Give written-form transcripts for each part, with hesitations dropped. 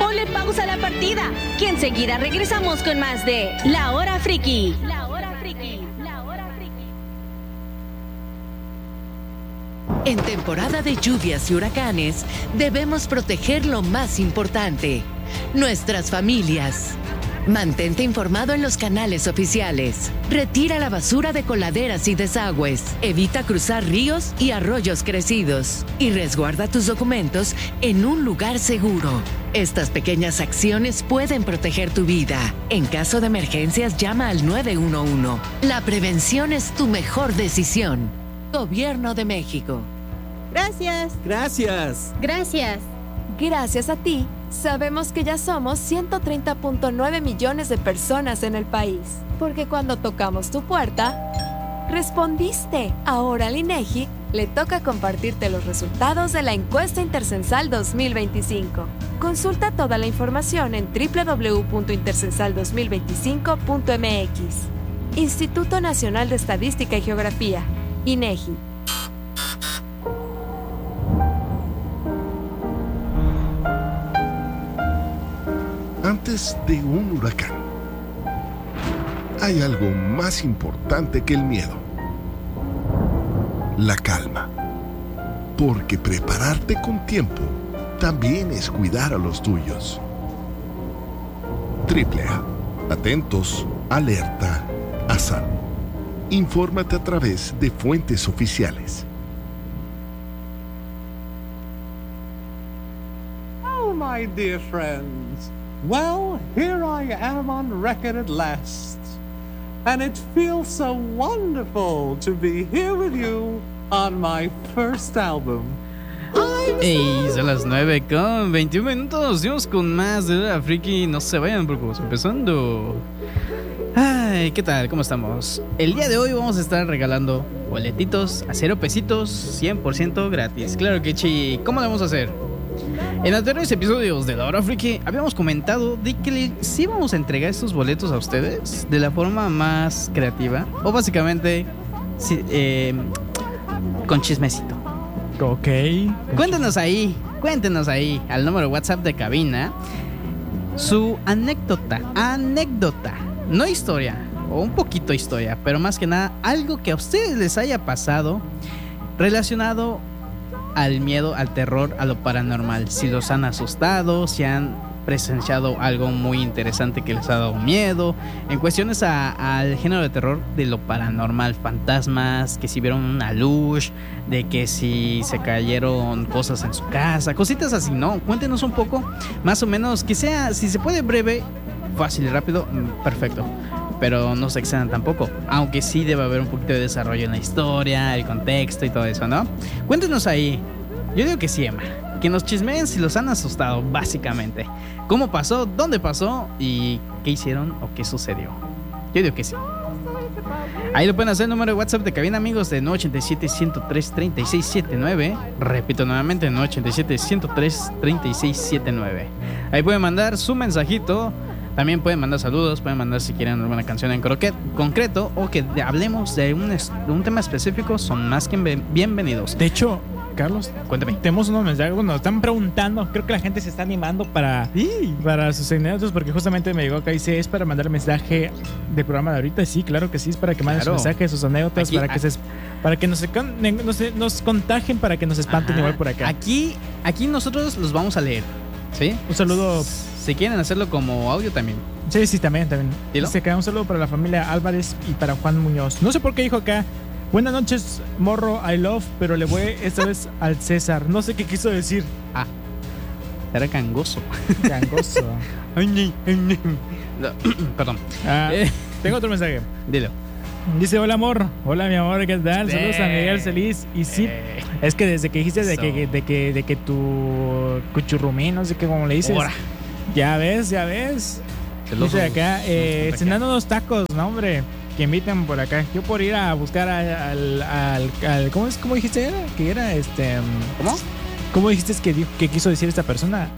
ponle pausa a la partida, que enseguida regresamos con más de La Hora Friki. En temporada de lluvias y huracanes, debemos proteger lo más importante, nuestras familias. Mantente informado en los canales oficiales. Retira la basura de coladeras y desagües. Evita cruzar ríos y arroyos crecidos. Y resguarda tus documentos en un lugar seguro. Estas pequeñas acciones pueden proteger tu vida. En caso de emergencias, llama al 911. La prevención es tu mejor decisión. Gobierno de México. Gracias. Gracias. Gracias. Gracias a ti, sabemos que ya somos 130.9 millones de personas en el país. Porque cuando tocamos tu puerta, respondiste. Ahora al INEGI le toca compartirte los resultados de la encuesta Intercensal 2025. Consulta toda la información en www.intercensal2025.mx. Instituto Nacional de Estadística y Geografía, INEGI. Antes de un huracán, hay algo más importante que el miedo: la calma. Porque prepararte con tiempo también es cuidar a los tuyos. AAA. Atentos, alerta, a salvo. Infórmate a través de fuentes oficiales. Oh, my dear friends. Well, here I am on record at last. And it feels so wonderful to be here with you on my first album. Ey, son las 9:21. Seguimos con más de La Hora Friki. No se vayan porque vamos empezando. Ay, ¿qué tal? ¿Cómo estamos? El día de hoy vamos a estar regalando boletitos a 0 pesitos, 100% gratis. Claro que sí. ¿Cómo lo vamos a hacer? En anteriores episodios de La Hora Friki habíamos comentado de que sí vamos a entregar estos boletos a ustedes de la forma más creativa, o básicamente con chismecito. Ok. Cuéntenos ahí al número de WhatsApp de cabina su anécdota, no historia, o un poquito historia, pero más que nada algo que a ustedes les haya pasado relacionado al miedo, al terror, a lo paranormal. Si los han asustado, si han presenciado algo muy interesante que les ha dado miedo, en cuestiones al género de terror, de lo paranormal, fantasmas, que si vieron una luz, de que si se cayeron cosas en su casa, cositas así, ¿no? Cuéntenos un poco, más o menos, que sea, si se puede, breve, fácil y rápido, perfecto. Pero no se excedan tampoco, aunque sí debe haber un poquito de desarrollo en la historia, el contexto y todo eso, ¿no? Cuéntenos ahí. Yo digo que sí, Emma, que nos chismeen si los han asustado, básicamente. ¿Cómo pasó? ¿Dónde pasó? ¿Y qué hicieron o qué sucedió? Yo digo que sí. Ahí lo pueden hacer, el número de WhatsApp de cabina, amigos, de 987-103-3679. Repito nuevamente, 987-103-3679. Ahí pueden mandar su mensajito. También pueden mandar saludos, pueden mandar si quieren alguna canción en concreto o que hablemos de un tema específico, son más que bienvenidos. De hecho, Carlos, cuéntame. Tenemos unos mensajes, bueno, están preguntando, creo que la gente se está animando para sus anécdotas, porque justamente me llegó acá y dice, ¿es para mandar mensaje del programa de ahorita? Sí, claro que sí, es para que manden sus mensajes, sus anécdotas, aquí, para que nos contagien, para que nos espanten igual por acá. Aquí nosotros los vamos a leer, ¿sí? Un saludo. Si quieren hacerlo como audio también. Sí, también. Dice acá, un saludo para la familia Álvarez y para Juan Muñoz. No sé por qué dijo acá, buenas noches, morro, I love, pero le voy esta vez al César. No sé qué quiso decir. Era gangoso. Gangoso. No, perdón. Tengo otro mensaje. Dilo. Dice, hola amor, hola mi amor, ¿qué tal? Saludos a Miguel Celis. Y sí, es que desde que dijiste de que tu cuchurrumín, no sé qué, como le dices. Ahora. Ya ves. Dice acá, cenando unos tacos, no hombre, que inviten por acá. Yo por ir a buscar al ¿cómo dijiste que era? ¿Cómo? ¿Cómo dijiste que quiso decir esta persona?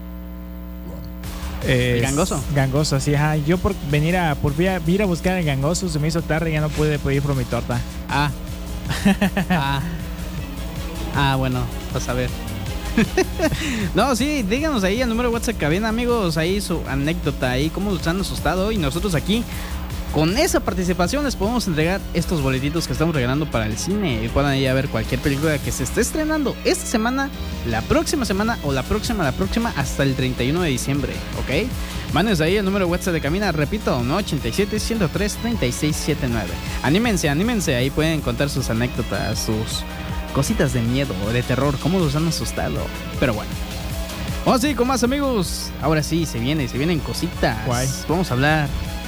El gangoso. Gangoso, sí, ajá. Yo por ir a buscar al gangoso se me hizo tarde y ya no pude ir por mi torta. Bueno, vas a ver. No, sí, díganos ahí el número de WhatsApp cabina, amigos, ahí su anécdota, ahí cómo los han asustado. Y nosotros aquí, con esa participación, les podemos entregar estos boletitos que estamos regalando para el cine. Y puedan ir a ver cualquier película que se esté estrenando esta semana, la próxima semana o la próxima, hasta el 31 de diciembre, ¿ok? Mándenos ahí el número de WhatsApp de cabina, repito, 987-103-3679. Anímense, ahí pueden contar sus anécdotas, sus cositas de miedo o de terror, cómo los han asustado. Pero bueno, vamos a seguir con más, amigos. Ahora sí, se vienen cositas. Guay. Vamos a hablar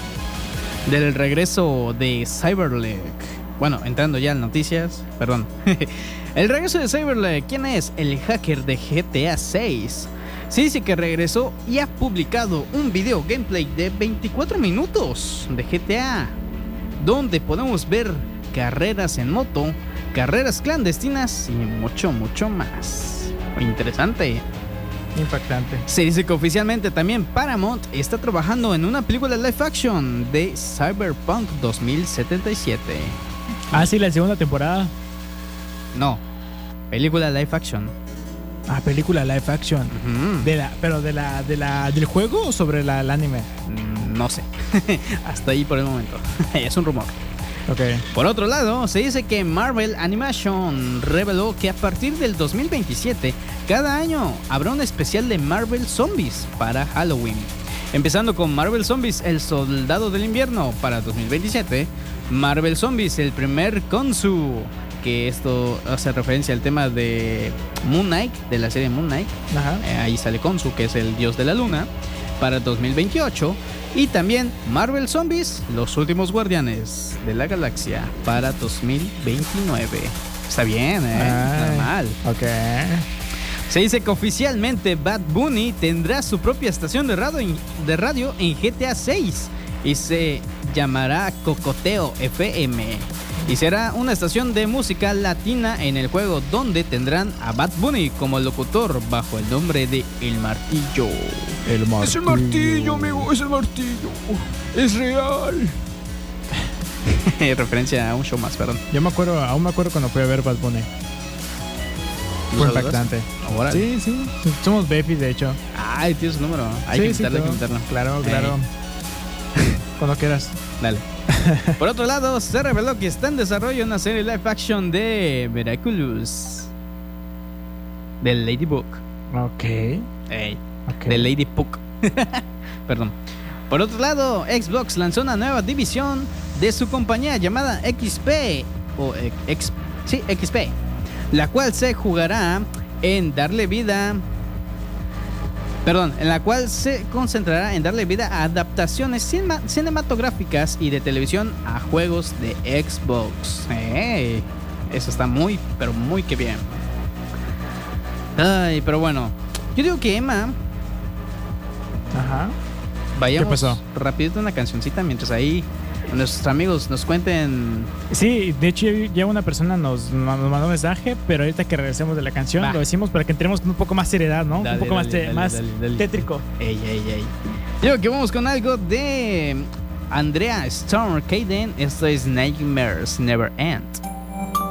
del regreso de Cyberlink. Bueno, entrando ya en noticias, perdón. El regreso de Cyberlink. ¿Quién es? El hacker de GTA 6. Se dice que regresó y ha publicado un video gameplay de 24 minutos de GTA, donde podemos ver carreras en moto, carreras clandestinas y mucho más. Interesante. Impactante. Se dice que oficialmente también Paramount está trabajando en una película live action de Cyberpunk 2077. Ah, sí, la segunda temporada. No, película live action. Ah, película live action. Ujú. Pero del juego o sobre el anime. No sé. Hasta ahí por el momento. Es un rumor. Ok. Por otro lado, se dice que Marvel Animation reveló que a partir del 2027, cada año habrá un especial de Marvel Zombies para Halloween. Empezando con Marvel Zombies, el Soldado del Invierno para 2027, Marvel Zombies, el primer Khonshu, que esto hace referencia al tema de Moon Knight, de la serie Moon Knight. Ajá. Ahí sale Khonshu, que es el dios de la luna, para 2028. Y también Marvel Zombies, los últimos guardianes de la galaxia, para 2029. Está bien, normal. Ok. Se dice que oficialmente Bad Bunny tendrá su propia estación de radio en GTA 6 y se llamará Cocoteo FM. Y será una estación de música latina en el juego, donde tendrán a Bad Bunny como locutor bajo el nombre de El Martillo. El martillo. Es el martillo, amigo, es el martillo. Es real. Referencia a un show más, perdón. Aún me acuerdo cuando fui a ver Bad Bunny. Fue impactante. Órale. Sí. Somos Befis, de hecho. Ay, tienes su número. Hay que invitarlo. Claro. Cuando quieras. Dale. Por otro lado, se reveló que está en desarrollo una serie live action de Miraculous, de Ladybug. Ok. De Ladybug. Perdón. Por otro lado, Xbox lanzó una nueva división de su compañía llamada XP, XP, la cual se jugará en darle vida. En la cual se concentrará en darle vida a adaptaciones cinematográficas y de televisión a juegos de Xbox. Eso está muy, pero muy que bien. Ay, pero bueno, yo digo que Emma, Ajá. vayamos ¿Qué pasó? rapidito una cancioncita mientras ahí nuestros amigos nos cuenten. Sí, de hecho ya una persona nos mandó un mensaje, pero ahorita que regresemos de la canción lo decimos para que entremos con un poco más seriedad, ¿no? Dale, un poco dale, más dale. tétrico. Ey. Yo digo que vamos con algo de Andrea Storm Caden. Esto es Nightmares Never End.